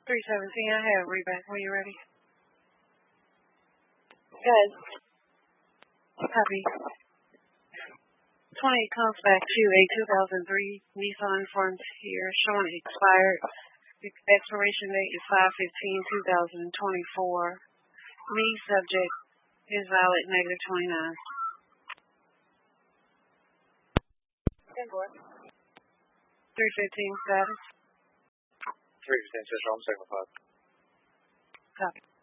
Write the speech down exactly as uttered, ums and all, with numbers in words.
three seventeen, I have reback. When you ready? Good. Copy. twenty comes back to a two thousand three Nissan Frontier showing expired. Expiration date is five fifteen two thousand twenty-four. Me subject is valid negative twenty-nine. three fifteen status. three fifteen, Central, I'm second five. Copy.